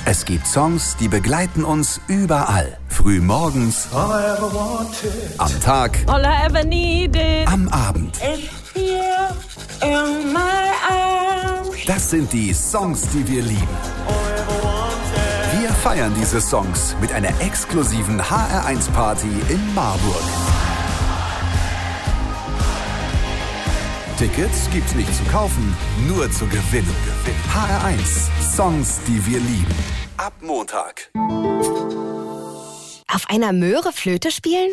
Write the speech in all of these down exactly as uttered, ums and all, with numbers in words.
Es gibt Songs, die begleiten uns überall. Früh morgens, am Tag, All I ever needed. am Abend. It's here in my arms. Das sind die Songs, die wir lieben. Wir feiern diese Songs mit einer exklusiven H R eins Party in Marburg. Tickets gibt's nicht zu kaufen, nur zu gewinnen. H R eins, Songs, die wir lieben. Ab Montag. Auf einer Möhre Flöte spielen?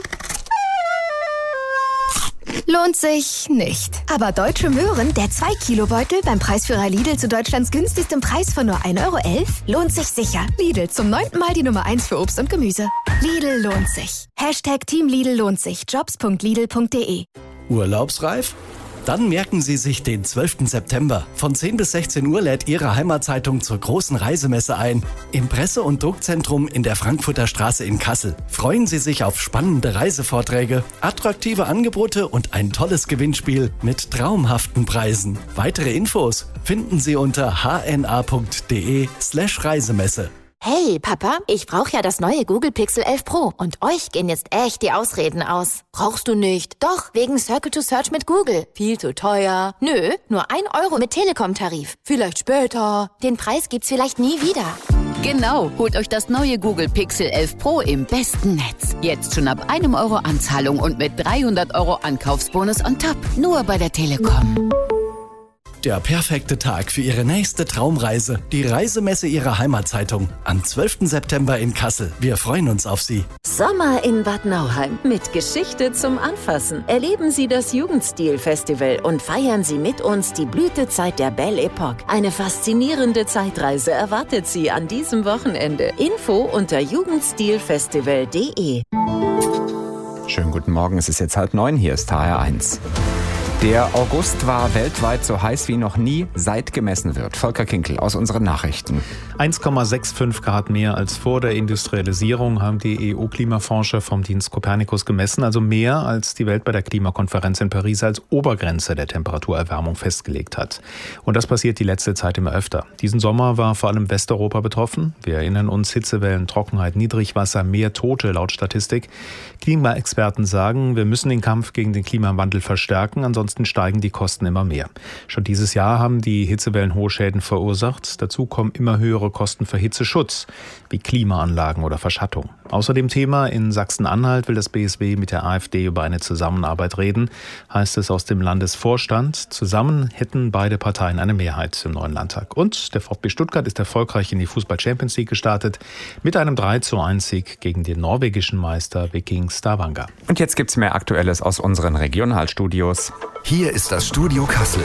Lohnt sich nicht. Aber Deutsche Möhren, der zwei Kilo Beutel beim Preisführer Lidl zu Deutschlands günstigstem Preis von nur ein Euro elf, lohnt sich sicher. Lidl, zum neunten Mal die Nummer eins für Obst und Gemüse. Lidl lohnt sich. Hashtag Team Lidl lohnt sich. Jobs punkt lidl punkt de. Urlaubsreif? Dann merken Sie sich den zwölften September. Von zehn bis sechzehn Uhr lädt Ihre Heimatzeitung zur großen Reisemesse ein. Im Presse- und Druckzentrum in der Frankfurter Straße in Kassel. Freuen Sie sich auf spannende Reisevorträge, attraktive Angebote und ein tolles Gewinnspiel mit traumhaften Preisen. Weitere Infos finden Sie unter h n a punkt de slash Reisemesse. Hey, Papa, ich brauche ja das neue Google Pixel elf Pro und euch gehen jetzt echt die Ausreden aus. Brauchst du nicht? Doch, wegen Circle to Search mit Google. Viel zu teuer. Nö, nur ein Euro mit Telekom-Tarif. Vielleicht später. Den Preis gibt's vielleicht nie wieder. Genau, holt euch das neue Google Pixel elf Pro im besten Netz. Jetzt schon ab einem Euro Anzahlung und mit dreihundert Euro Ankaufsbonus on top. Nur bei der Telekom. Der perfekte Tag für Ihre nächste Traumreise. Die Reisemesse Ihrer Heimatzeitung. Am zwölften September in Kassel. Wir freuen uns auf Sie. Sommer in Bad Nauheim mit Geschichte zum Anfassen. Erleben Sie das Jugendstil-Festival und feiern Sie mit uns die Blütezeit der Belle Epoque. Eine faszinierende Zeitreise erwartet Sie an diesem Wochenende. Info unter jugendstilfestival punkt de. Schönen guten Morgen, es ist jetzt halb neun, hier ist H R eins. Der August war weltweit so heiß wie noch nie, seit gemessen wird. Volker Kinkel aus unseren Nachrichten. eins Komma fünfundsechzig Grad mehr als vor der Industrialisierung haben die E U-Klimaforscher vom Dienst Copernicus gemessen, also mehr als die Welt bei der Klimakonferenz in Paris als Obergrenze der Temperaturerwärmung festgelegt hat. Und das passiert die letzte Zeit immer öfter. Diesen Sommer war vor allem Westeuropa betroffen. Wir erinnern uns, Hitzewellen, Trockenheit, Niedrigwasser, mehr Tote laut Statistik. Klimaexperten sagen, wir müssen den Kampf gegen den Klimawandel verstärken, ansonsten steigen die Kosten immer mehr. Schon dieses Jahr haben die Hitzewellen hohe Schäden verursacht. Dazu kommen immer höhere Kosten für Hitzeschutz, wie Klimaanlagen oder Verschattung. Außerdem Thema: in Sachsen-Anhalt will das B S W mit der AfD über eine Zusammenarbeit reden, heißt es aus dem Landesvorstand. Zusammen hätten beide Parteien eine Mehrheit im neuen Landtag. Und der VfB Stuttgart ist erfolgreich in die Fußball-Champions League gestartet mit einem drei zu eins Sieg gegen den norwegischen Meister Viking Stavanger. Und jetzt gibt's mehr Aktuelles aus unseren Regionalstudios. Hier ist das Studio Kassel.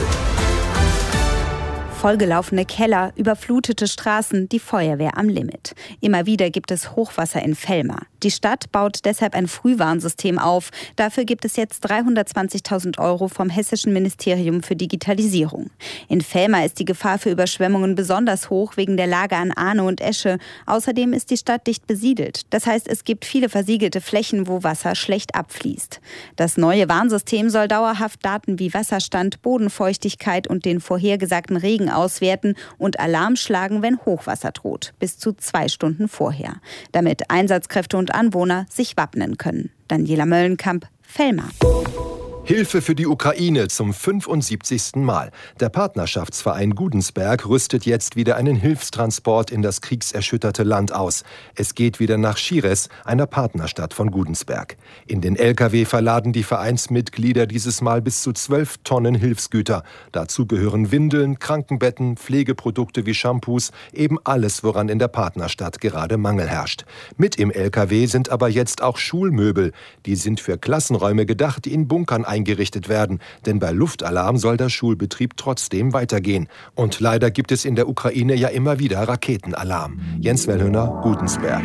Vollgelaufene Keller, überflutete Straßen, die Feuerwehr am Limit. Immer wieder gibt es Hochwasser in Velmar. Die Stadt baut deshalb ein Frühwarnsystem auf. Dafür gibt es jetzt dreihundertzwanzigtausend Euro vom Hessischen Ministerium für Digitalisierung. In Velmar ist die Gefahr für Überschwemmungen besonders hoch wegen der Lage an Arno und Esche. Außerdem ist die Stadt dicht besiedelt. Das heißt, es gibt viele versiegelte Flächen, wo Wasser schlecht abfließt. Das neue Warnsystem soll dauerhaft Daten wie Wasserstand, Bodenfeuchtigkeit und den vorhergesagten Regen auswerten und Alarm schlagen, wenn Hochwasser droht, bis zu zwei Stunden vorher, damit Einsatzkräfte und Anwohner sich wappnen können. Daniela Möllenkamp, Velmar. Hilfe für die Ukraine zum fünfundsiebzigsten Mal. Der Partnerschaftsverein Gudensberg rüstet jetzt wieder einen Hilfstransport in das kriegserschütterte Land aus. Es geht wieder nach Schires, einer Partnerstadt von Gudensberg. In den L K W verladen die Vereinsmitglieder dieses Mal bis zu zwölf Tonnen Hilfsgüter. Dazu gehören Windeln, Krankenbetten, Pflegeprodukte wie Shampoos, eben alles, woran in der Partnerstadt gerade Mangel herrscht. Mit im L K W sind aber jetzt auch Schulmöbel. Die sind für Klassenräume gedacht, die in Bunkern eingerichtet werden, denn bei Luftalarm soll der Schulbetrieb trotzdem weitergehen. Und leider gibt es in der Ukraine ja immer wieder Raketenalarm. Jens Wellhöhner, Gudensberg.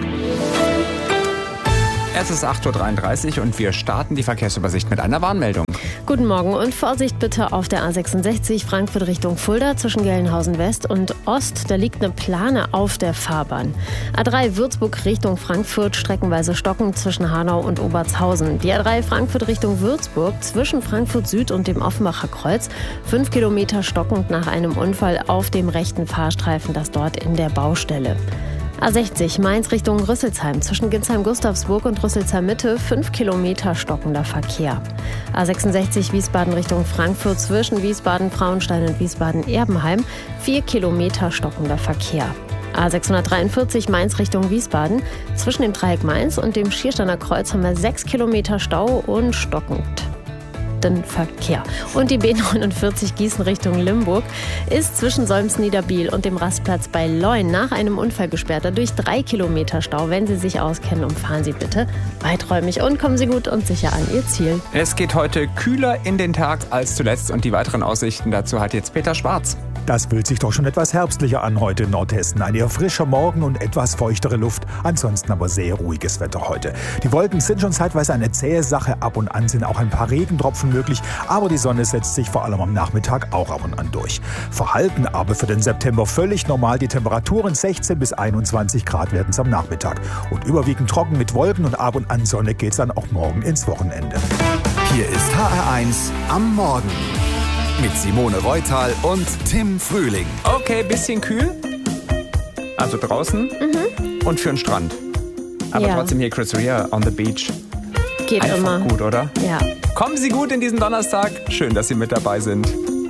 Es ist acht Uhr dreiunddreißig und wir starten die Verkehrsübersicht mit einer Warnmeldung. Guten Morgen und Vorsicht bitte auf der A sechsundsechzig Frankfurt Richtung Fulda zwischen Gelnhausen West und Ost. Da liegt eine Plane auf der Fahrbahn. A drei Würzburg Richtung Frankfurt, streckenweise stockend zwischen Hanau und Obertshausen. Die A drei Frankfurt Richtung Würzburg zwischen Frankfurt Süd und dem Offenbacher Kreuz. Fünf Kilometer stockend nach einem Unfall auf dem rechten Fahrstreifen, das dort in der Baustelle. A sechzig Mainz Richtung Rüsselsheim. Zwischen Ginsheim-Gustavsburg und Rüsselsheim-Mitte fünf Kilometer stockender Verkehr. A sechsundsechzig Wiesbaden Richtung Frankfurt. Zwischen Wiesbaden-Frauenstein und Wiesbaden-Erbenheim vier Kilometer stockender Verkehr. A sechshundertdreiundvierzig Mainz Richtung Wiesbaden. Zwischen dem Dreieck Mainz und dem Schiersteiner Kreuz haben wir sechs Kilometer Stau und stockend den Verkehr. Und die B neunundvierzig Gießen Richtung Limburg ist zwischen Solms-Niederbiel und dem Rastplatz bei Leun nach einem Unfall gesperrt. Dadurch drei Kilometer Stau. Wenn Sie sich auskennen, umfahren Sie bitte weiträumig und kommen Sie gut und sicher an Ihr Ziel. Es geht heute kühler in den Tag als zuletzt und die weiteren Aussichten dazu hat jetzt Peter Schwarz. Das fühlt sich doch schon etwas herbstlicher an heute in Nordhessen. Ein eher frischer Morgen und etwas feuchtere Luft. Ansonsten aber sehr ruhiges Wetter heute. Die Wolken sind schon zeitweise eine zähe Sache. Ab und an sind auch ein paar Regentropfen möglich. Aber die Sonne setzt sich vor allem am Nachmittag auch ab und an durch. Verhalten aber für den September völlig normal. Die Temperaturen sechzehn bis einundzwanzig Grad werden es am Nachmittag. Und überwiegend trocken mit Wolken und ab und an Sonne geht es dann auch morgen ins Wochenende. Hier ist H R eins am Morgen. Mit Simone Reutal und Tim Frühling. Okay, bisschen kühl. Also draußen Mhm. und für den Strand. Aber Ja. trotzdem hier Chris Rea on the beach. Geht Einfach immer. gut, oder? Ja. Kommen Sie gut in diesen Donnerstag. Schön, dass Sie mit dabei sind.